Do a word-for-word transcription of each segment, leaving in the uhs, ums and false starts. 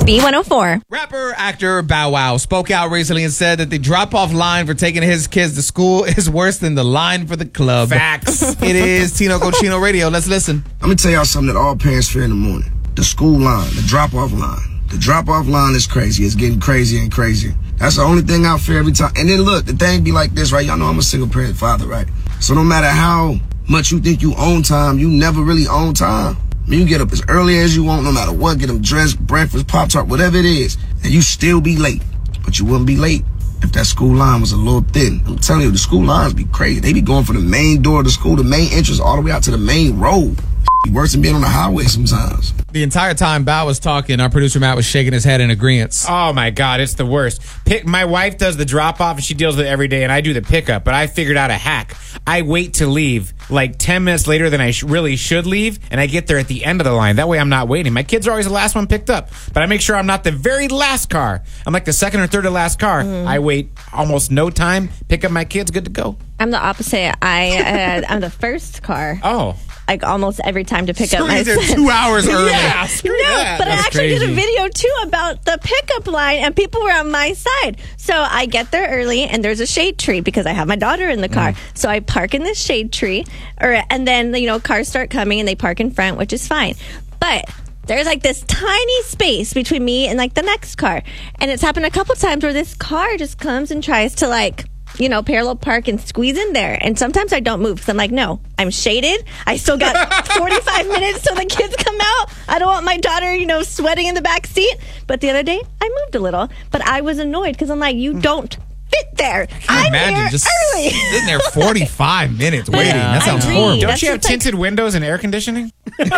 B one oh four. Rapper, actor Bow Wow spoke out recently and said that the drop-off line for taking his kids to school is worse than the line for the club. Facts. It is Tino Cochino Radio. Let's listen. I'm going to tell y'all something that all parents fear in the morning. The school line, the drop-off line. The drop-off line is crazy. It's getting crazier and crazier. That's the only thing I fear every time. And then look, the thing be like this, right? Y'all know I'm a single-parent father, right? So no matter how much you think you own time, you never really own time. I mean, you get up as early as you want, no matter what, get them dressed, breakfast, Pop-Tart, whatever it is, and you still be late. But you wouldn't be late if that school line was a little thin. I'm telling you, the school lines be crazy. They be going from the main door of the school, the main entrance, all the way out to the main road. Be worse than being on the highway sometimes. The entire time Bow was talking, our producer Matt was shaking his head in agreement. Oh my God, it's the worst. Pick, my wife does the drop off and she deals with it every day, and I do the pickup. But I figured out a hack. I wait to leave like ten minutes later than I sh- really should leave, and I get there at the end of the line. That way I'm not waiting. My kids are always the last one picked up, but I make sure I'm not the very last car. I'm like the second or third to last car. Mm. I wait almost no time, pick up my kids, good to go. I'm the opposite. I uh, I'm the first car. Oh. Like almost every time to pick so up my son. Two hours early. Yeah, no, that. but That's I actually crazy. did a video too about the pickup line, and people were on my side. So I get there early, and there's a shade tree because I have my daughter in the car. Mm. So I park in this shade tree, or and then you know cars start coming, and they park in front, which is fine. But there's like this tiny space between me and like the next car, and it's happened a couple times where this car just comes and tries to like. you know, parallel park and squeeze in there. And sometimes I don't move because I'm like, no, I'm shaded. I still got forty-five minutes till the kids come out. I don't want my daughter, you know, sweating in the back seat. But the other day, I moved a little. But I was annoyed because I'm like, you don't fit there. I'm imagine here just early. sitting there forty-five minutes waiting. Yeah, That sounds I horrible. Don't That's you have just like- tinted windows and air conditioning?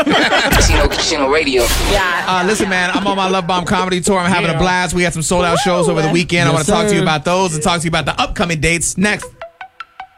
Tino Cochino Radio. Yeah. Uh, listen, man, I'm on my Love Bomb comedy tour. I'm having Yeah. a blast. We had some sold out shows over the weekend. I Yes, want to talk to you sir. about those and talk to you about the upcoming dates next.